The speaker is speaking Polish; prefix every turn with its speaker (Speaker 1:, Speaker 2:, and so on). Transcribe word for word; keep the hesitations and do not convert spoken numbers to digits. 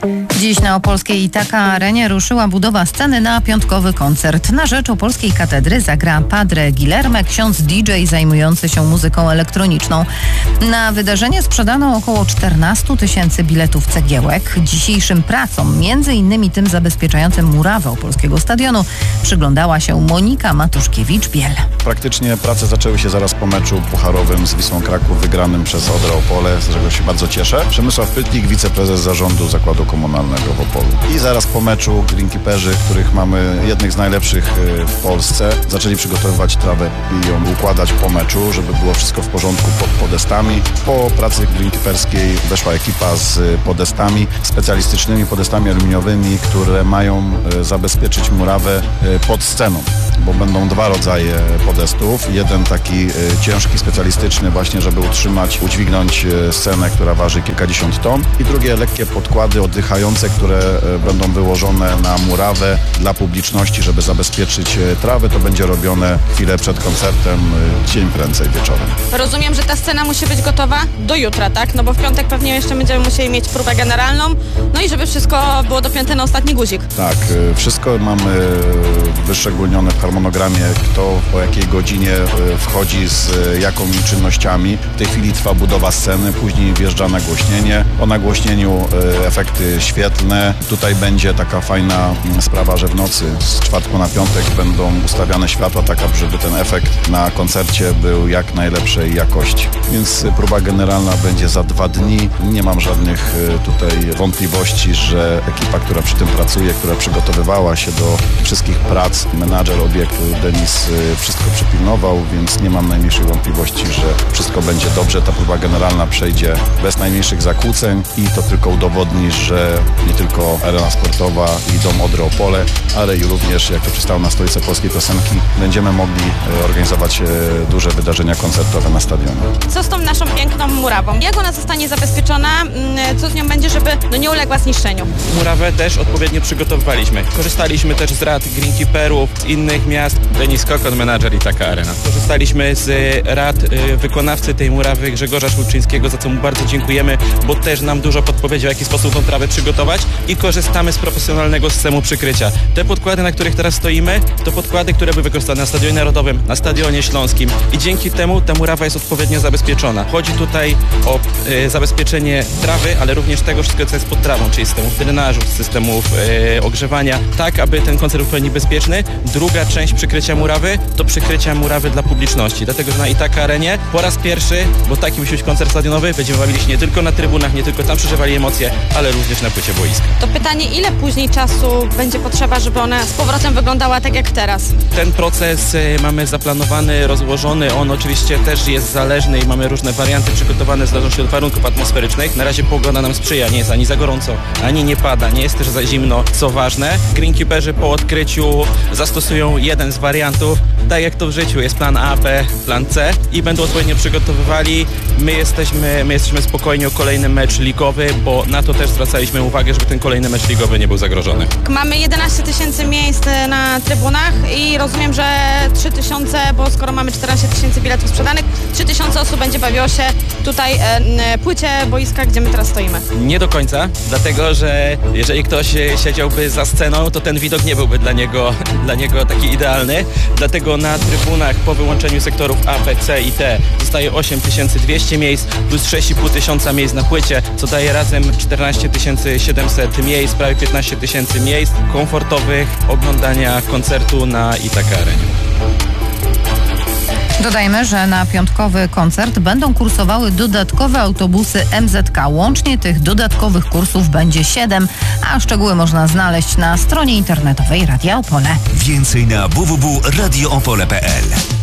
Speaker 1: Dziś na opolskiej Itaka Arenie ruszyła budowa sceny na piątkowy koncert. Na rzecz Opolskiej Katedry zagra Padre Guilherme, ksiądz D J zajmujący się muzyką elektroniczną. Na wydarzenie sprzedano około czternaście tysięcy biletów cegiełek. Dzisiejszym pracom, między innymi tym zabezpieczającym murawę opolskiego stadionu, przyglądała się Monika Matuszkiewicz-Biel.
Speaker 2: Praktycznie prace zaczęły się zaraz po meczu pucharowym z Wisłą Kraków wygranym przez Odrę Opole, z czego się bardzo cieszę. Przemysław Pytlik, wiceprezes zarządu Zakładu Komunalnego w Opolu. I zaraz po meczu greenkeeperzy, których mamy jednych z najlepszych w Polsce, zaczęli przygotowywać trawę i ją układać po meczu, żeby było wszystko w porządku pod podestami. Po pracy greenkeeperskiej weszła ekipa z podestami, specjalistycznymi podestami aluminiowymi, które mają zabezpieczyć murawę pod sceną, bo będą dwa rodzaje podestów. Jeden taki ciężki, specjalistyczny właśnie, żeby utrzymać, udźwignąć scenę, która waży kilkadziesiąt ton, i drugie lekkie podkłady oddychające, które będą wyłożone na murawę dla publiczności, żeby zabezpieczyć trawę. To będzie robione chwilę przed koncertem, dzień prędzej wieczorem.
Speaker 3: Rozumiem, że ta scena musi być gotowa do jutra, tak? No bo w piątek pewnie jeszcze będziemy musieli mieć próbę generalną, no i żeby wszystko było dopięte na ostatni guzik.
Speaker 2: Tak, wszystko mamy wyszczególnione w harmonogramie, kto po jakiej godzinie wchodzi z jakimi czynnościami. W tej chwili trwa budowa sceny, później wjeżdża nagłośnienie. O nagłośnieniu efekty świetlne. Tutaj będzie taka fajna sprawa, że w nocy z czwartku na piątek będą ustawiane światła, tak żeby ten efekt na koncercie był jak najlepszej jakości. Więc próba generalna będzie za dwa dni. Nie mam żadnych tutaj wątpliwości, że ekipa, która przy tym pracuje, która przygotowywała się do wszystkich prac, menadżer obiektu Denis wszystko przypilnował, więc nie mam najmniejszych wątpliwości, że wszystko będzie dobrze. Ta próba generalna przejdzie bez najmniejszych zakłóceń i to tylko udowodni, że nie tylko arena sportowa i Dom Odry Opole, ale i również, jak to przystało na stolicę polskiej piosenki, będziemy mogli organizować duże wydarzenia koncertowe na stadionie.
Speaker 3: Co z tą naszą piękną murawą? Jak ona zostanie zabezpieczona? Co z nią będzie, żeby no, nie uległa zniszczeniu?
Speaker 4: Murawę też odpowiednio przygotowywaliśmy. Korzystaliśmy też z rad greenkeeperów z innych miast. Denis Kokon, menadżer Itaka Arena. Korzystaliśmy z rad wykonawcy tej murawy Grzegorza Szulczyńskiego, za co mu bardzo dziękujemy, bo też nam dużo podpowiedział, w jaki sposób tą trawę przygotować, i korzystamy z profesjonalnego systemu przykrycia. Te podkłady, na których teraz stoimy, to podkłady, które były wykorzystane na Stadionie Narodowym, na Stadionie Śląskim, i dzięki temu ta murawa jest odpowiednio zabezpieczona. Chodzi tutaj o e, zabezpieczenie trawy, ale również tego wszystkiego, co jest pod trawą, czyli systemów drenażu, systemów e, ogrzewania, tak aby ten koncert był pełni bezpieczny. Druga część przykrycia murawy to przykrycia murawy dla publiczności, dlatego że na Itaka Arenie po raz pierwszy, bo taki musi być koncert stadionowy, będziemy bawili się nie tylko na trybunach, nie tylko tam przeżywali emocje, ale również na płycie boiska.
Speaker 3: To pytanie, ile później czasu będzie potrzeba, żeby ona z powrotem wyglądała tak jak teraz?
Speaker 4: Ten proces mamy zaplanowany, rozłożony, on oczywiście też jest zależny i mamy różne warianty przygotowane w zależności od warunków atmosferycznych. Na razie pogoda nam sprzyja, nie jest ani za gorąco, ani nie pada, nie jest też za zimno, co ważne. Greenkeeperzy po odkryciu zastosują jeden z wariantów, tak jak to w życiu, jest plan A, B, plan C, i będą odpowiednio przygotowywali. My jesteśmy, my jesteśmy spokojni o kolejny mecz ligowy, bo na to też zwracaliśmy uwagę, żeby ten kolejny mecz ligowy nie był zagrożony.
Speaker 3: Mamy jedenaście tysięcy miejsc na trybunach i rozumiem, że trzy tysiące, bo skoro mamy czternaście tysięcy biletów sprzedanych, trzy tysiące osób będzie bawiło się tutaj e, płycie boiska, gdzie my teraz stoimy.
Speaker 4: Nie do końca, dlatego że jeżeli ktoś siedziałby za sceną, to ten widok nie byłby dla niego, dla niego taki idealny. Dlatego na trybunach po wyłączeniu sektorów A, B, C i D zostaje osiem tysięcy dwieście miejsc plus sześć i pół tysiąca miejsc na płycie, co daje razem czternaście tysięcy siedemset miejsc, prawie piętnaście tysięcy miejsc komfortowych oglądania koncertu na Itaka Arenie.
Speaker 1: Dodajmy, że na piątkowy koncert będą kursowały dodatkowe autobusy M Z K. Łącznie tych dodatkowych kursów będzie siedem, a szczegóły można znaleźć na stronie internetowej Radia Opole.
Speaker 5: Więcej na w w w kropka radio opole kropka p l.